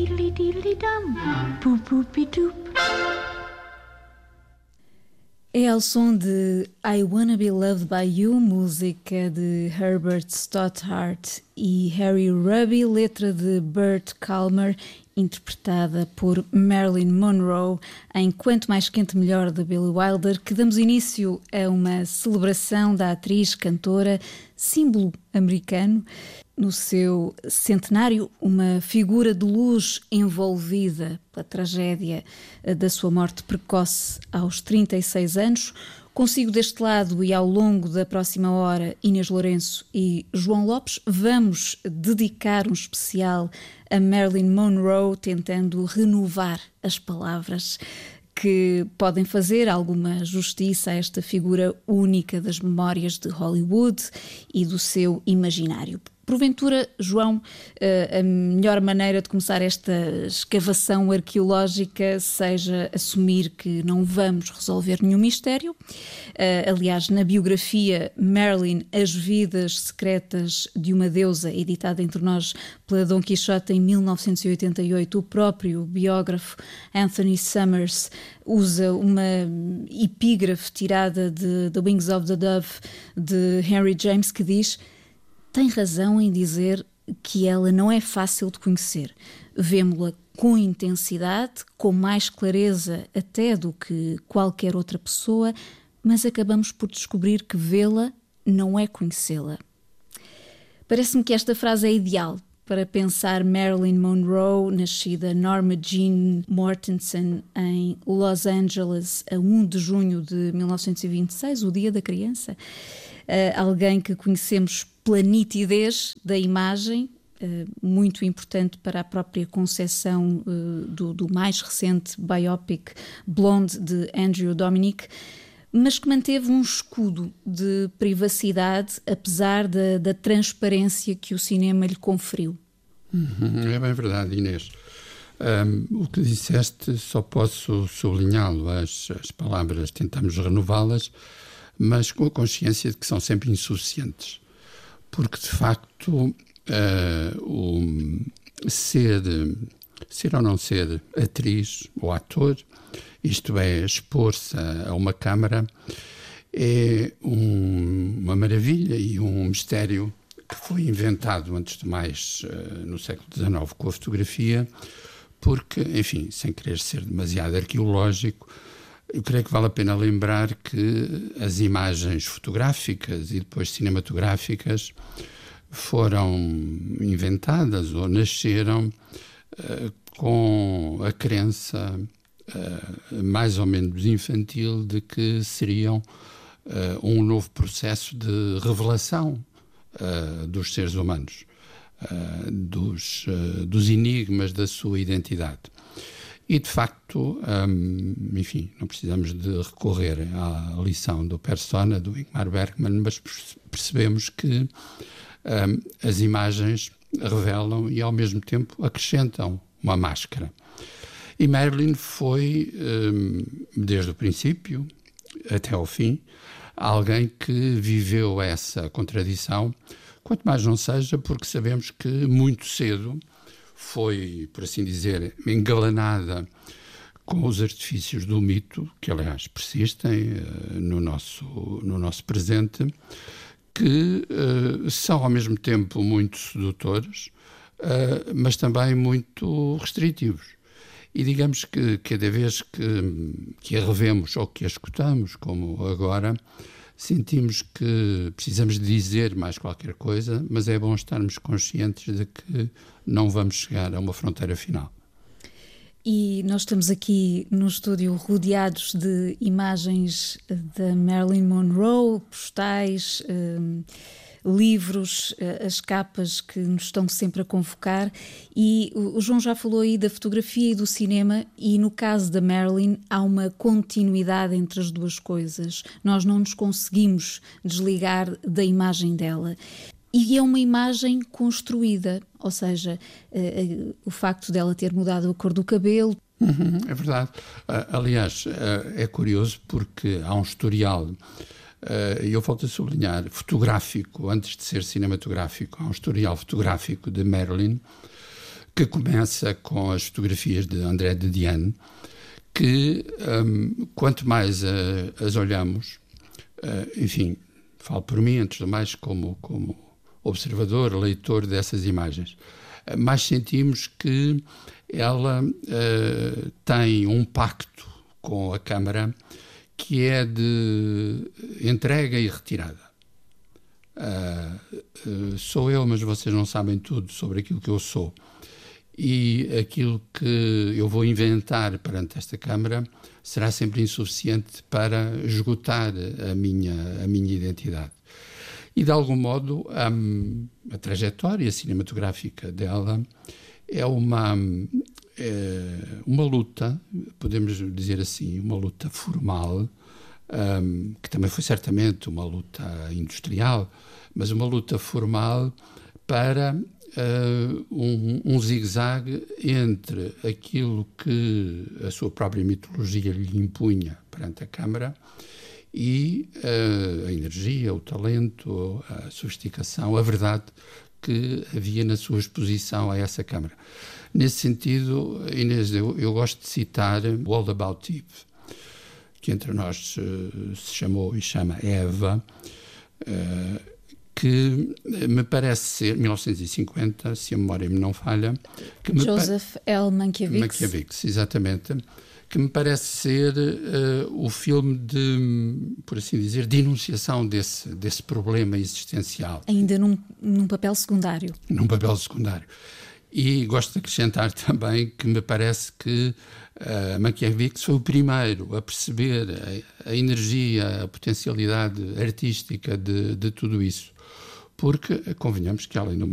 É ao som de I Wanna Be Loved By You, música de Herbert Stothart e Harry Ruby, letra de Bert Calmer, interpretada por Marilyn Monroe, em Quanto Mais Quente Melhor, de Billy Wilder, que damos início a uma celebração da atriz, cantora, símbolo americano. No seu centenário, uma figura de luz envolvida pela tragédia da sua morte precoce aos 36 anos. Consigo deste lado e ao longo da próxima hora, Inês Lourenço e João Lopes, vamos dedicar um especial a Marilyn Monroe, tentando renovar as palavras que podem fazer alguma justiça a esta figura única das memórias de Hollywood e do seu imaginário. Porventura, João, a melhor maneira de começar esta escavação arqueológica seja assumir que não vamos resolver nenhum mistério. Aliás, na biografia Marilyn, As Vidas Secretas de uma Deusa, editada entre nós pela Dom Quixote em 1988, o próprio biógrafo Anthony Summers usa uma epígrafe tirada de The Wings of the Dove de Henry James, que diz: tem razão em dizer que ela não é fácil de conhecer. Vemo-la com intensidade, com mais clareza até do que qualquer outra pessoa, mas acabamos por descobrir que vê-la não é conhecê-la. Parece-me que esta frase é ideal para pensar Marilyn Monroe, nascida Norma Jean Mortensen em Los Angeles a 1 de junho de 1926, o Dia da Criança. Alguém que conhecemos pela nitidez da imagem, muito importante para a própria concepção do mais recente biopic Blonde, de Andrew Dominik, mas que manteve um escudo de privacidade, apesar da transparência que o cinema lhe conferiu. É bem verdade, Inês. O que disseste, só posso sublinhá-lo. As palavras tentamos renová-las, mas com a consciência de que são sempre insuficientes. Porque, de facto, ser ou não ser atriz ou ator, isto é, expor-se a uma câmara, é uma maravilha e um mistério que foi inventado, antes de mais, no século XIX, com a fotografia, porque, enfim, sem querer ser demasiado arqueológico, eu creio que vale a pena lembrar que as imagens fotográficas e depois cinematográficas foram inventadas ou nasceram com a crença mais ou menos infantil de que seriam um novo processo de revelação dos seres humanos, dos enigmas da sua identidade. E, de facto, enfim, não precisamos de recorrer à lição do Persona, do Ingmar Bergman, mas percebemos que as imagens revelam e, ao mesmo tempo, acrescentam uma máscara. E Marilyn foi, desde o princípio até ao fim, alguém que viveu essa contradição, quanto mais não seja porque sabemos que muito cedo foi, por assim dizer, engalanada com os artifícios do mito, que aliás persistem no nosso presente, que são ao mesmo tempo muito sedutores, mas também muito restritivos. E digamos que cada vez que a revemos ou que a escutamos, como agora, sentimos que precisamos de dizer mais qualquer coisa, mas é bom estarmos conscientes de que não vamos chegar a uma fronteira final. E nós estamos aqui no estúdio rodeados de imagens da Marilyn Monroe, postais, livros, as capas que nos estão sempre a convocar, e o João já falou aí da fotografia e do cinema, e no caso da Marilyn há uma continuidade entre as duas coisas. Nós não nos conseguimos desligar da imagem dela. E é uma imagem construída, ou seja, o facto dela ter mudado a cor do cabelo. É verdade. Aliás, é curioso porque há um historial, e eu volto a sublinhar, fotográfico, antes de ser cinematográfico, há um historial fotográfico de Marilyn que começa com as fotografias de André de Diane, que quanto mais as olhamos, enfim, falo por mim, antes de mais, como observador, leitor dessas imagens, mais sentimos que ela tem um pacto com a câmara que é de entrega e retirada. Sou eu, mas vocês não sabem tudo sobre aquilo que eu sou. E aquilo que eu vou inventar perante esta câmara será sempre insuficiente para esgotar a minha identidade. E, de algum modo, a trajetória cinematográfica dela é uma luta, podemos dizer assim, uma luta formal, que também foi certamente uma luta industrial, mas uma luta formal para um zigue-zague entre aquilo que a sua própria mitologia lhe impunha perante a câmara e a energia, o talento, a sofisticação, a verdade que havia na sua exposição a essa câmara. Nesse sentido, Inês, eu gosto de citar o All About Eve, que entre nós se chamou e chama Eva, que me parece ser, 1950, se a memória me não falha... Joseph L. Mankiewicz. Mankiewicz, exatamente, que me parece ser o filme de, por assim dizer, de enunciação desse problema existencial. Ainda num papel secundário. Num papel secundário. E gosto de acrescentar também que me parece que Mankiewicz foi o primeiro a perceber a energia, a potencialidade artística de tudo isso. Porque, convenhamos que além do